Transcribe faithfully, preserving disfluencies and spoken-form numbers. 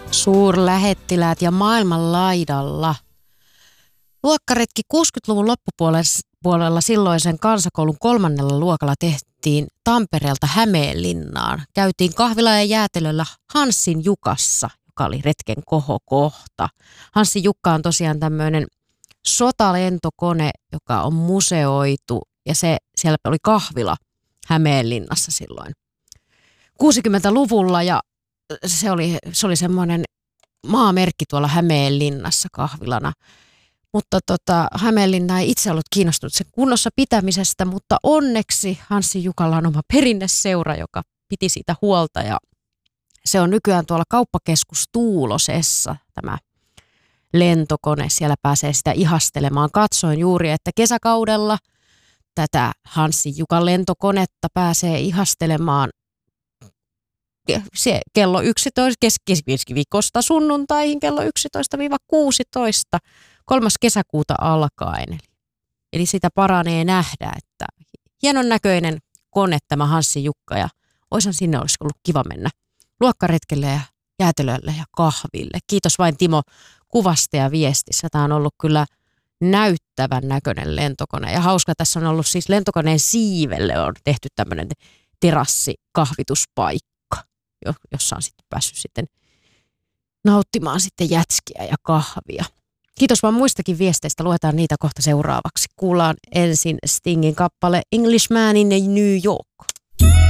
Suurlähettiläät ja maailman laidalla. Luokkaretki kuusikymmentäluvun loppupuolella silloisen kansakoulun kolmannella luokalla tehtiin Tampereelta Hämeenlinnaan. Käytiin kahvila ja jäätelöllä Hanssin Jukassa, joka oli retken kohokohta. Hanssin Jukka on tosiaan tämmöinen sotalentokone, joka on museoitu, ja se, siellä oli kahvila Hämeenlinnassa silloin kuusikymmentäluvulla, ja se oli, se oli semmoinen maamerkki tuolla Hämeenlinnassa kahvilana. Mutta tota, Hämeenlinna ei itse ollut kiinnostunut sen kunnossa pitämisestä, mutta onneksi Hanssin Jukalla on oma perinneseura, joka piti siitä huolta, ja se on nykyään tuolla kauppakeskus Tuulosessa tämä lentokone. Siellä pääsee sitä ihastelemaan. Katsoin juuri, että kesäkaudella tätä Hanssin Jukan lentokonetta pääsee ihastelemaan se kello yksitoista keskiviikosta sunnuntaihin kello yksitoista kuusitoista kolmas kesäkuuta alkaen. Eli, eli sitä paranee nähdä, että hienon näköinen kone tämä Hanssin Jukka, ja oisan sinne olisi ollut kiva mennä luokkaretkelle ja jäätelölle ja kahville. Kiitos vain Timo kuvasta ja viestissä. Tämä on ollut kyllä näyttävän näköinen lentokone, ja hauska tässä on ollut siis lentokoneen siivelle on tehty tämmöinen terassikahvituspaikka, jossa on sitten päässyt sitten nauttimaan sitten jätskiä ja kahvia. Kiitos vaan muistakin viesteistä. Luetaan niitä kohta seuraavaksi. Kuullaan ensin Stingin kappale Englishman in New York.